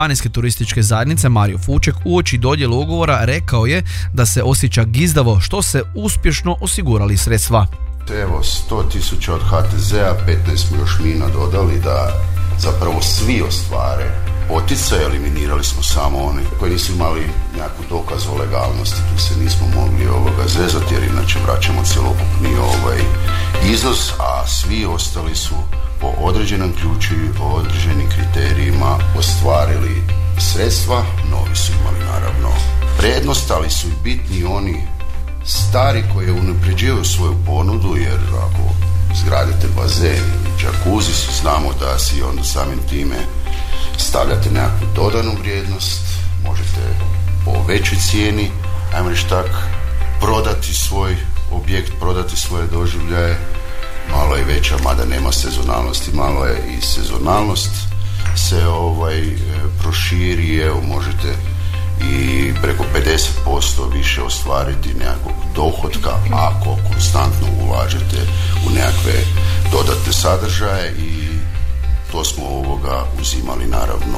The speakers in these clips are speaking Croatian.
županijske turističke zajednice Mario Fuček uoči dodjele ugovora rekao je da se osjeća gizdavo što se uspješno osigurali sredstva. Evo, 100.000 od HTZ-a, 15 smo još mi nadodali da zapravo svi ostvare poticaj. Eliminirali smo samo oni koji nisu imali nekakvu dokaz o legalnosti, tu se nismo mogli zezati jer inače vraćamo cjelokupni iznos, a svi ostali su po određenom ključu i po određenim kriterijima ostvarili sredstva. Novi su imali naravno prednost, ali su i bitni oni stari koji unapređuju svoju ponudu, jer ako zgradite bazen ili džakuzi, znamo da si onda samim time stavljate nekakvu dodanu vrijednost, možete po većoj cijeni, ajmo reći tak, prodati svoj objekt, prodati svoje doživljaje, malo je veća, mada nema sezonalnosti, malo je i sezonalnost se proširi, evo možete i preko 50% više ostvariti nekakvog dohotka ako konstantno ulažete u nekakve dodatne sadržaje i to smo uzimali naravno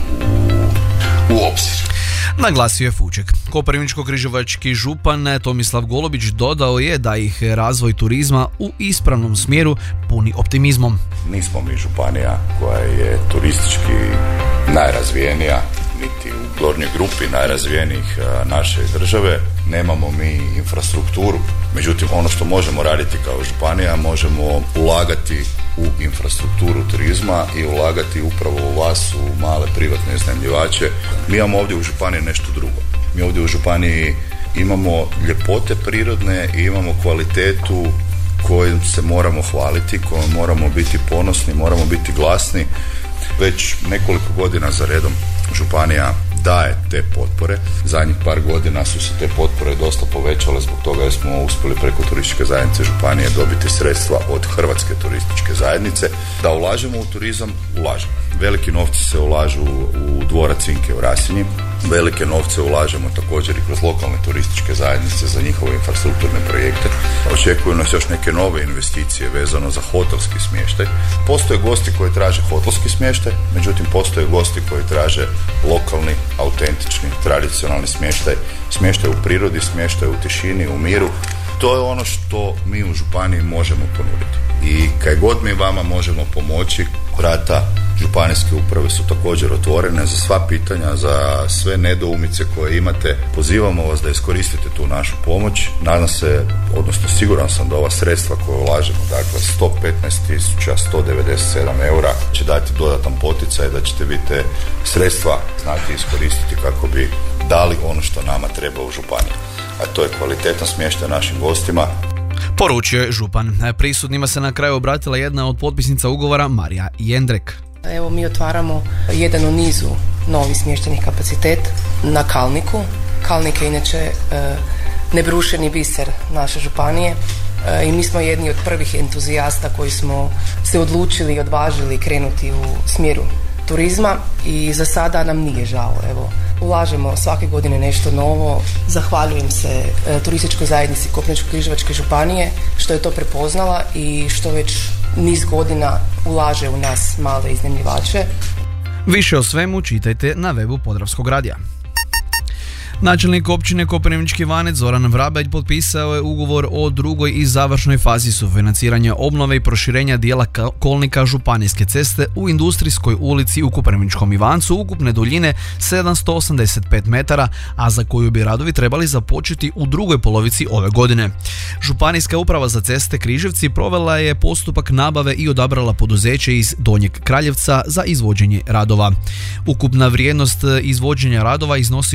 u obzir. Naglasio je Fuček. Koprivničko-križevački župan Tomislav Golubić dodao je da ih razvoj turizma u ispravnom smjeru puni optimizmom. Nismo mi županija koja je turistički najrazvijenija, niti u gornjoj grupi najrazvijenijih naše države. Nemamo mi infrastrukturu, međutim ono što možemo raditi kao županija, možemo ulagati u infrastrukturu turizma i ulagati upravo u vas, u male privatne iznajmljivače. Mi imamo ovdje u županiji nešto drugo. Mi ovdje u županiji imamo ljepote prirodne i imamo kvalitetu kojom se moramo hvaliti, kojom moramo biti ponosni, moramo biti glasni. Već nekoliko godina za redom županija daje te potpore. Zadnjih par godina su se te potpore dosta povećale zbog toga jer smo uspjeli preko turističke zajednice županije dobiti sredstva od Hrvatske turističke zajednice. Da ulažemo u turizam, ulažemo. Veliki novci se ulažu u dvorac Cinke u Rasinji. Velike novce ulažemo također i kroz lokalne turističke zajednice za njihove infrastrukturne projekte. Očekuju nas još neke nove investicije vezano za hotelski smještaj. Postoje gosti koji traže hotelski smještaj, međutim postoje gosti koji traže lokalni, autentični, tradicionalni smještaj, smještaj u prirodi, smještaj u tišini, u miru. To je ono što mi u županiji možemo ponuditi. I kaj god mi vama možemo pomoći, vrata županijske uprave su također otvorene za sva pitanja, za sve nedoumice koje imate. Pozivamo vas da iskoristite tu našu pomoć. Nadam se, odnosno siguran sam da ova sredstva koje ulažemo, dakle 115.197 eura, će dati dodatan poticaj, da ćete vi te sredstva znati iskoristiti kako bi dali ono što nama treba u županiji. A to je kvalitetan smještaj našim gostima. Poručio je župan. Prisutnima se na kraju obratila jedna od potpisnica ugovora, Marija Jendrek. Evo mi otvaramo jedan u nizu novi smještajnih kapacitet na Kalniku. Kalnik je inače nebrušeni biser naše županije i mi smo jedni od prvih entuzijasta koji smo se odlučili i odvažili krenuti u smjeru turizma i za sada nam nije žao. Evo, ulažemo svake godine nešto novo. Zahvaljujem se turističkoj zajednici Koprivničko-križevačke županije što je to prepoznala i što već niz godina ulaže u nas male iznajmljivače. Više o svemu čitajte na webu Podravskog radija. Načelnik općine Koprivnički Ivanec Zoran Vrabelj potpisao je ugovor o drugoj i završnoj fazi sufinanciranja obnove i proširenja dijela kolnika županijske ceste u Industrijskoj ulici u Koprivničkom Ivancu ukupne duljine 785 metara, a za koju bi radovi trebali započeti u drugoj polovici ove godine. Županijska uprava za ceste Križevci provela je postupak nabave i odabrala poduzeće iz Donjeg Kraljevca za izvođenje radova. Ukupna vrijednost izvođenja radova iznosi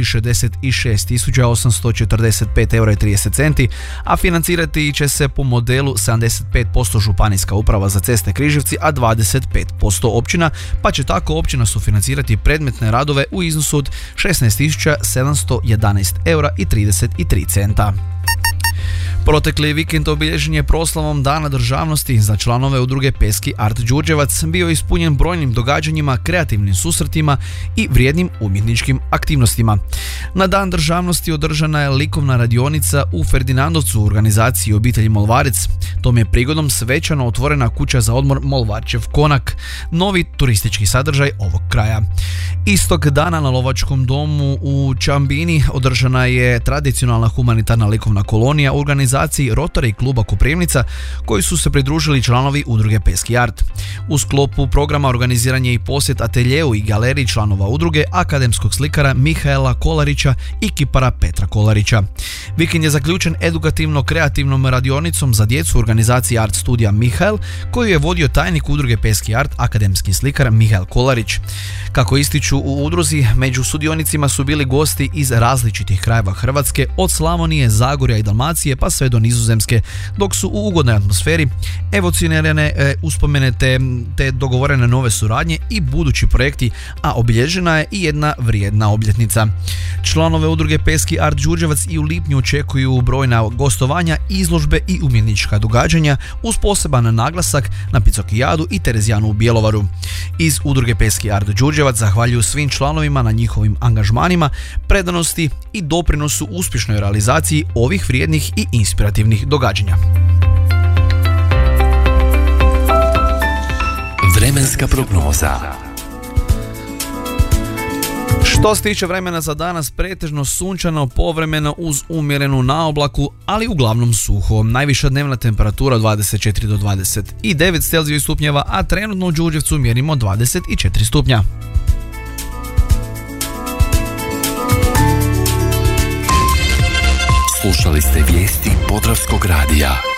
66.845 eura i 30 centi, a financirati će se po modelu 75% Županijska uprava za ceste Križevci, a 25% općina, pa će tako općina sufinancirati predmetne radove u iznosu od 16.711 eura i 33 centa. Protekli vikend obilježen je proslavom Dana državnosti. Za članove udruge Peski art Đurđevac bio ispunjen brojnim događanjima, kreativnim susretima i vrijednim umjetničkim aktivnostima. Na Dan državnosti održana je likovna radionica u Ferdinandovcu u organizaciji obitelji Molvarec. Tom je prigodom svečano otvorena kuća za odmor Molvarčev konak, novi turistički sadržaj ovog kraja. Istog dana na Lovačkom domu u Čambini održana je tradicionalna humanitarna likovna kolonija u organizaciji Rotary kluba Koprivnica, koji su se pridružili članovi udruge Peski art. U sklopu programa organiziran je i posjet ateljeu i galeriji članova udruge akademskog slikara Mihaela Kolarića i kipara Petra Kolarića. Vikend je zaključen edukativno-kreativnom radionicom za djecu u organizaciji Art studija Mihael, koju je vodio tajnik udruge Peski art, akademski slikar Mihael Kolarić. Kako ističu u udruzi, među sudionicima su bili gosti iz različitih krajeva Hrvatske, od Slavonije, Zagorja i Dalmacije pa sve do Nizozemske, dok su u ugodnoj atmosferi evocirane uspomene te dogovorene nove suradnje i budući projekti, a obilježena je i jedna vrijedna obljetnica. Članove udruge Peski art Đurđevac i u lipnju očekuju brojna gostovanja, izložbe i umjetnička događanja uz poseban naglasak na Picokijadu i Terezijanu u Bjelovaru. Iz udruge Peski art Đurđevac zahvaljuju svim članovima na njihovim angažmanima, predanosti i doprinosu uspješnoj realizaciji ovih vrijednih i inspirativnih događanja. Vremenska prognoza. Što se tiče vremena za danas, pretežno sunčano, povremeno uz umjerenu naoblaku, ali uglavnom suho. Najviša dnevna temperatura 24 do 29 Celzijevih stupnjeva, a trenutno u Đurđevcu mjerimo 24 stupnja. Slušali ste vijesti Podravskog radija.